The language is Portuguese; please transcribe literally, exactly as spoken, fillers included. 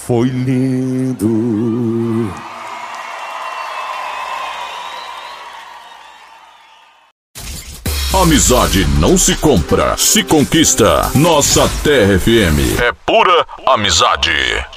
foi lindo. Amizade não se compra, se conquista. Nossa Terra F M é pura amizade.